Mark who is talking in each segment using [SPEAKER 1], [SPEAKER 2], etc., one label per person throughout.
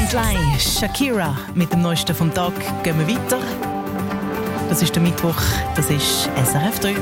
[SPEAKER 1] Sly, Shakira. Mit dem Neuesten vom Tag gehen wir weiter. Das ist der Mittwoch, das ist SRF 3.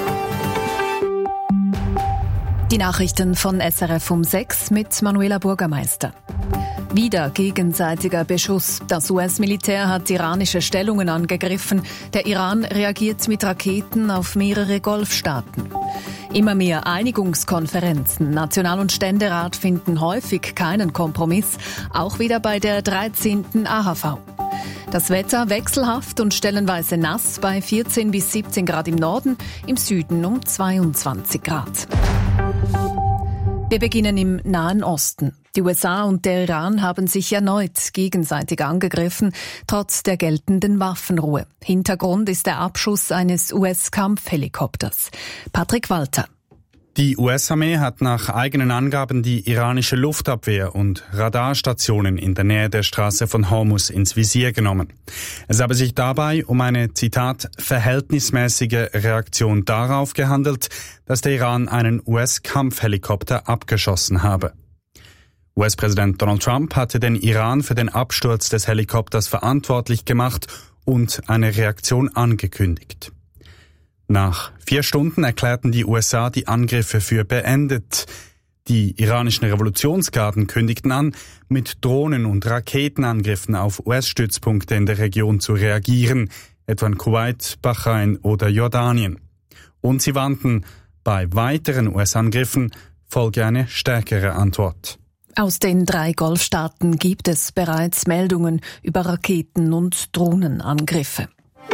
[SPEAKER 2] Die Nachrichten von SRF um 6 mit Manuela Bürgermeister. Wieder gegenseitiger Beschuss. Das US-Militär hat iranische Stellungen angegriffen. Der Iran reagiert mit Raketen auf mehrere Golfstaaten. Immer mehr Einigungskonferenzen. National- und Ständerat finden häufig keinen Kompromiss. Auch wieder bei der 13. AHV. Das Wetter wechselhaft und stellenweise nass bei 14 bis 17 Grad im Norden, im Süden um 22 Grad. Wir beginnen im Nahen Osten. Die USA und der Iran haben sich erneut gegenseitig angegriffen, trotz der geltenden Waffenruhe. Hintergrund ist der Abschuss eines US-Kampfhelikopters. Patrick Walter.
[SPEAKER 3] Die US-Armee hat nach eigenen Angaben die iranische Luftabwehr und Radarstationen in der Nähe der Straße von Hormuz ins Visier genommen. Es habe sich dabei um eine, Zitat, verhältnismäßige Reaktion darauf gehandelt, dass der Iran einen US-Kampfhelikopter abgeschossen habe. US-Präsident Donald Trump hatte den Iran für den Absturz des Helikopters verantwortlich gemacht und eine Reaktion angekündigt. Nach 4 Stunden erklärten die USA die Angriffe für beendet. Die iranischen Revolutionsgarden kündigten an, mit Drohnen- und Raketenangriffen auf US-Stützpunkte in der Region zu reagieren, etwa in Kuwait, Bahrain oder Jordanien. Und sie warnten, bei weiteren US-Angriffen folge eine stärkere Antwort.
[SPEAKER 2] Aus den 3 Golfstaaten gibt es bereits Meldungen über Raketen- und Drohnenangriffe.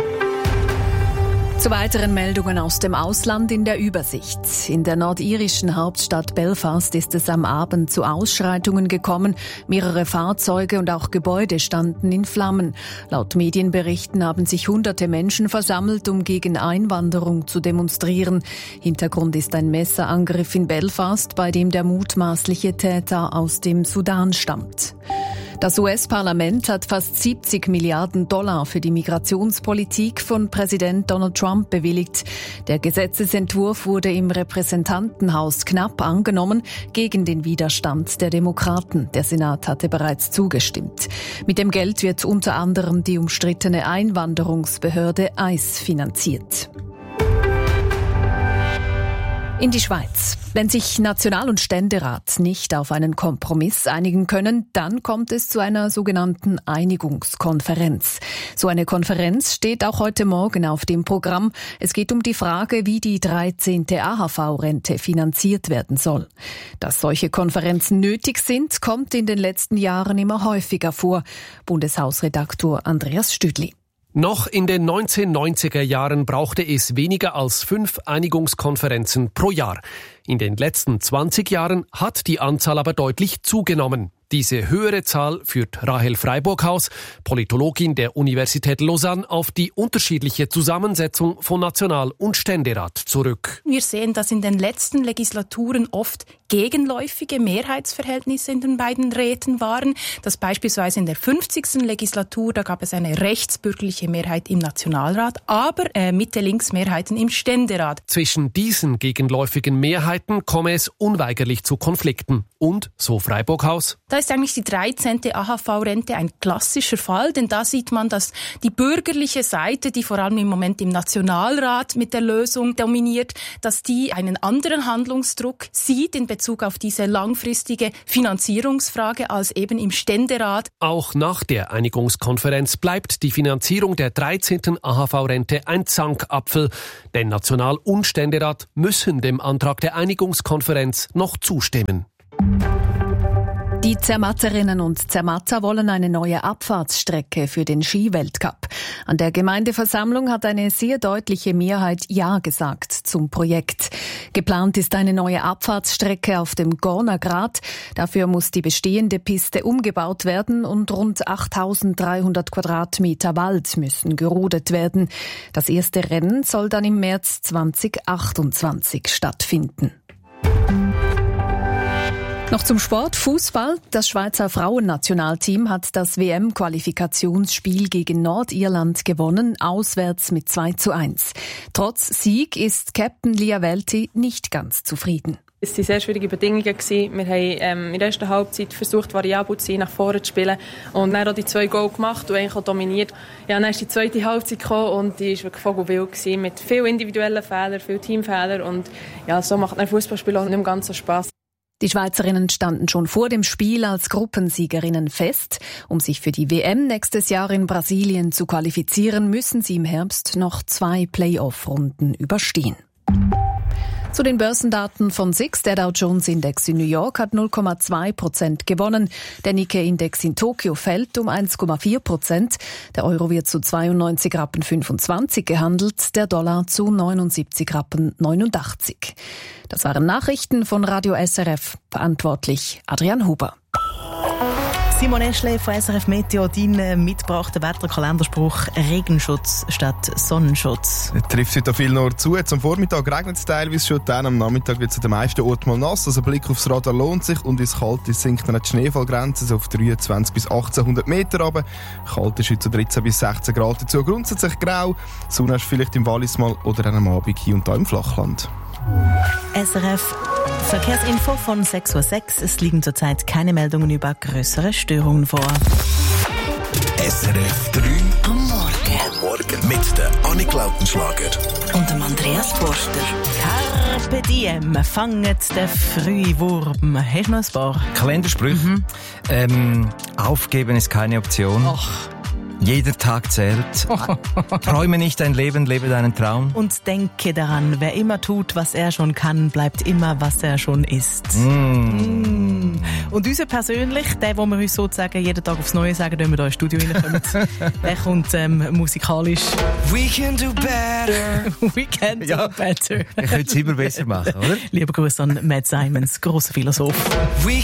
[SPEAKER 2] Zu weiteren Meldungen aus dem Ausland in der Übersicht. In der nordirischen Hauptstadt Belfast ist es am Abend zu Ausschreitungen gekommen. Mehrere Fahrzeuge und auch Gebäude standen in Flammen. Laut Medienberichten haben sich hunderte Menschen versammelt, um gegen Einwanderung zu demonstrieren. Hintergrund ist ein Messerangriff in Belfast, bei dem der mutmaßliche Täter aus dem Sudan stammt. Das US-Parlament hat fast 70 Milliarden Dollar für die Migrationspolitik von Präsident Donald Trump bewilligt. Der Gesetzesentwurf wurde im Repräsentantenhaus knapp angenommen, gegen den Widerstand der Demokraten. Der Senat hatte bereits zugestimmt. Mit dem Geld wird unter anderem die umstrittene Einwanderungsbehörde ICE finanziert. In die Schweiz. Wenn sich National- und Ständerat nicht auf einen Kompromiss einigen können, dann kommt es zu einer sogenannten Einigungskonferenz. So eine Konferenz steht auch heute Morgen auf dem Programm. Es geht um die Frage, wie die 13. AHV-Rente finanziert werden soll. Dass solche Konferenzen nötig sind, kommt in den letzten Jahren immer häufiger vor. Bundeshausredaktor Andreas Stüdli.
[SPEAKER 4] Noch in den 1990er Jahren brauchte es weniger als 5 Einigungskonferenzen pro Jahr. In den letzten 20 Jahren hat die Anzahl aber deutlich zugenommen. Diese höhere Zahl führt Rahel Freiburghaus, Politologin der Universität Lausanne, auf die unterschiedliche Zusammensetzung von National- und Ständerat zurück.
[SPEAKER 5] Wir sehen, dass in den letzten Legislaturen oft gegenläufige Mehrheitsverhältnisse in den beiden Räten waren. Dass beispielsweise in der 50. Legislatur, da gab es eine rechtsbürgerliche Mehrheit im Nationalrat, aber Mitte-Links-Mehrheiten im Ständerat.
[SPEAKER 4] Zwischen diesen gegenläufigen Mehrheiten komme es unweigerlich zu Konflikten. Und, so Freiburghaus,
[SPEAKER 5] da ist eigentlich die 13. AHV-Rente ein klassischer Fall, denn da sieht man, dass die bürgerliche Seite, die vor allem im Moment im Nationalrat mit der Lösung dominiert, dass die einen anderen Handlungsdruck sieht in Bezug auf diese langfristige Finanzierungsfrage als eben im Ständerat.
[SPEAKER 4] Auch nach der Einigungskonferenz bleibt die Finanzierung der 13. AHV-Rente ein Zankapfel, denn National- und Ständerat müssen dem Antrag der Einigungskonferenz noch zustimmen.
[SPEAKER 2] Die Zermatterinnen und Zermatter wollen eine neue Abfahrtsstrecke für den Skiweltcup. An der Gemeindeversammlung hat eine sehr deutliche Mehrheit Ja gesagt zum Projekt. Geplant ist eine neue Abfahrtsstrecke auf dem Gorner Grat. Dafür muss die bestehende Piste umgebaut werden und rund 8.300 Quadratmeter Wald müssen gerodet werden. Das erste Rennen soll dann im März 2028 stattfinden. Noch zum Sport, Fußball. Das Schweizer Frauennationalteam hat das WM-Qualifikationsspiel gegen Nordirland gewonnen, auswärts mit 2:1. Trotz Sieg ist Captain Lia Welti nicht ganz zufrieden.
[SPEAKER 6] Es waren sehr schwierige Bedingungen. Wir haben in der ersten Halbzeit versucht, variabel zu sein, nach vorne zu spielen. Und dann auch die 2 Goal gemacht und eigentlich auch dominiert. Ja, dann ist die zweite Halbzeit gekommen und die war wirklich vogelwild gewesen, mit vielen individuellen Fehlern, vielen Teamfehlern. Und ja, so macht ein Fußballspiel auch nicht mehr ganz so Spass.
[SPEAKER 2] Die Schweizerinnen standen schon vor dem Spiel als Gruppensiegerinnen fest. Um sich für die WM nächstes Jahr in Brasilien zu qualifizieren, müssen sie im Herbst noch 2 Playoff-Runden überstehen. Zu den Börsendaten von SIX. Der Dow Jones Index in New York hat 0,2% gewonnen. Der Nikkei-Index in Tokio fällt um 1,4%. Der Euro wird zu 92,25 Rappen gehandelt, der Dollar zu 79,89 Rappen. Das waren Nachrichten von Radio SRF. Verantwortlich Adrian Huber.
[SPEAKER 1] Simon Eschle von SRF Meteo, dein mitgebrachter Wetterkalenderspruch: Regenschutz statt Sonnenschutz.
[SPEAKER 7] Es trifft heute viel nur zu. Zum Vormittag regnet es teilweise schon, dann am Nachmittag wird es an den meisten Orten mal nass. Also ein Blick aufs Radar lohnt sich und ins Kalte sinkt dann die Schneefallgrenze auf 23 bis 1800 Meter runter. Kalt ist heute zu 13 bis 16 Grad. Dazu grundsätzlich grau. Sonne ist vielleicht im Wallis mal oder am Abend hier und da im Flachland.
[SPEAKER 1] SRF Verkehrsinfo von 6:06 Uhr. Es liegen zurzeit keine Meldungen über größere Störungen vor.
[SPEAKER 8] SRF 3 am Morgen. Mit der Annik Lautenschlager
[SPEAKER 1] Und dem Andreas Forster. Carpe diem, fanget den Frühwurm. Hast du noch ein paar?
[SPEAKER 9] Kalendersprüche. Aufgeben ist keine Option.
[SPEAKER 1] Ach.
[SPEAKER 9] Jeder Tag zählt. Träume nicht dein Leben, lebe deinen Traum.
[SPEAKER 1] Und denke daran, wer immer tut, was er schon kann, bleibt immer, was er schon ist. Und unser persönlich, der, wo wir uns sozusagen jeden Tag aufs Neue sagen, wenn wir hier ins Studio reinkommen, der kommt musikalisch.
[SPEAKER 9] We can do better.
[SPEAKER 1] We can do better.
[SPEAKER 9] Ich könnte es immer besser machen, oder?
[SPEAKER 1] Lieber Grüße an Matt Simons, grosser Philosoph.